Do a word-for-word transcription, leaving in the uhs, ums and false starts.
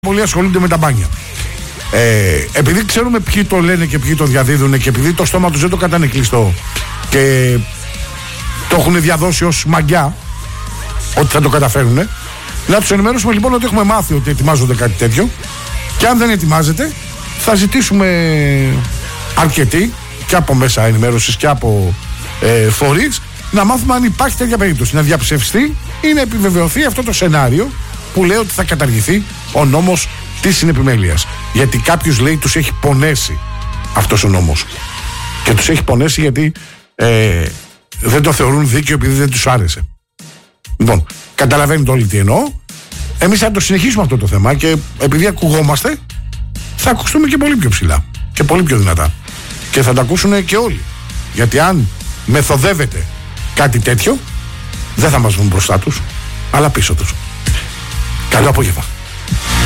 πολλοί ασχολούνται με τα μπάνια. Ε, επειδή ξέρουμε ποιοι το λένε και ποιοι το διαδίδουν και επειδή το στόμα τους δεν το κατάνε κλειστό και το έχουν διαδώσει ως μαγιά ότι θα το καταφέρουν, να τους ενημερώσουμε λοιπόν ότι έχουμε μάθει ότι ετοιμάζονται κάτι τέτοιο και αν δεν ετοιμάζεται θα ζητήσουμε αρκετοί και από μέσα ενημέρωσης και από ε, φορείς να μάθουμε αν υπάρχει τέτοια περίπτωση, να διαψευστεί ή να επιβεβαιωθεί αυτό το σενάριο που λέει ότι θα καταργηθεί ο νόμος της συνεπιμέλειας. Γιατί κάποιος λέει τους έχει πονέσει αυτός ο νόμος. Και τους έχει πονέσει γιατί ε, δεν το θεωρούν δίκαιο επειδή δεν τους άρεσε. Λοιπόν, καταλαβαίνετε όλοι τι εννοώ. Εμείς θα το συνεχίσουμε αυτό το θέμα και επειδή ακουγόμαστε θα ακουστούμε και πολύ πιο ψηλά και πολύ πιο δυνατά. Και θα τα ακούσουν και όλοι. Γιατί αν μεθοδεύεται κάτι τέτοιο δεν θα μας βγουν μπροστά τους αλλά πίσω τους. Καλό απόγευμα.